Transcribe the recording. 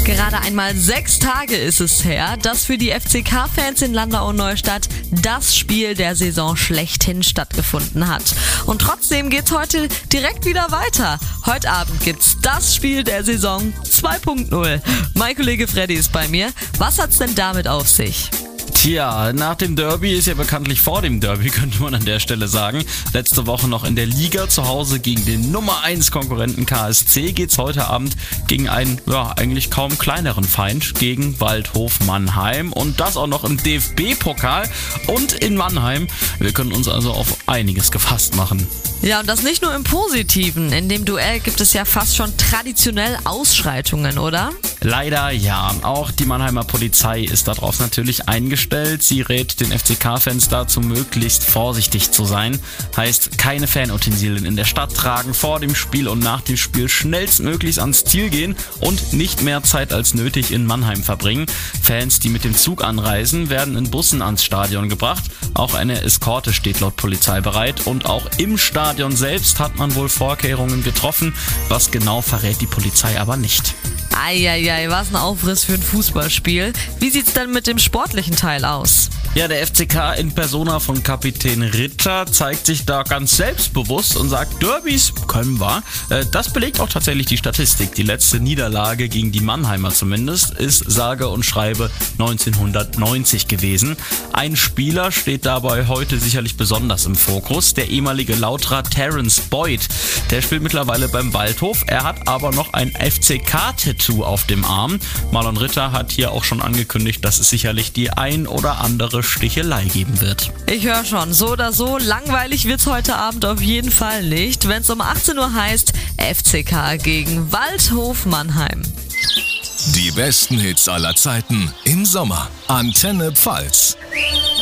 Gerade einmal 6 Tage ist es her, dass für die FCK-Fans in Landau und Neustadt das Spiel der Saison schlechthin stattgefunden hat. Und trotzdem geht's heute direkt wieder weiter. Heute Abend gibt's das Spiel der Saison 2.0. Mein Kollege Freddy ist bei mir. Was hat's denn damit auf sich? Tja, nach dem Derby ist ja bekanntlich vor dem Derby, könnte man an der Stelle sagen. Letzte Woche noch in der Liga zu Hause gegen den Nummer 1 Konkurrenten KSC geht's heute Abend gegen einen, eigentlich kaum kleineren Feind, gegen Waldhof Mannheim. Und das auch noch im DFB-Pokal und in Mannheim. Wir können uns also auf einiges gefasst machen. Ja, und das nicht nur im Positiven. In dem Duell gibt es ja fast schon traditionell Ausschreitungen, oder? Leider ja. Auch die Mannheimer Polizei ist darauf natürlich eingestellt. Sie rät den FCK-Fans dazu, möglichst vorsichtig zu sein. Heißt, keine Fanutensilien in der Stadt tragen, vor dem Spiel und nach dem Spiel schnellstmöglichst ans Ziel gehen und nicht mehr Zeit als nötig in Mannheim verbringen. Fans, die mit dem Zug anreisen, werden in Bussen ans Stadion gebracht. Auch eine Eskorte steht laut Polizei bereit und auch im Stadion selbst hat man wohl Vorkehrungen getroffen. Was genau verrät die Polizei aber nicht. Eieiei, was ein Aufriss für ein Fußballspiel. Wie sieht's denn mit dem sportlichen Teil aus? Ja, der FCK in Persona von Kapitän Ritter zeigt sich da ganz selbstbewusst und sagt, Derbys können wir. Das belegt auch tatsächlich die Statistik. Die letzte Niederlage gegen die Mannheimer zumindest ist sage und schreibe 1990 gewesen. Ein Spieler steht dabei heute sicherlich besonders im Fokus, der ehemalige Lauterer Terence Boyd. Der spielt mittlerweile beim Waldhof, er hat aber noch ein FCK-Tattoo auf dem Arm. Marlon Ritter hat hier auch schon angekündigt, dass es sicherlich die ein oder andere Stichelei geben wird. Ich höre schon, so oder so, langweilig wird's heute Abend auf jeden Fall nicht, wenn es um 18 Uhr heißt FCK gegen Waldhof Mannheim. Die besten Hits aller Zeiten im Sommer. Antenne Pfalz.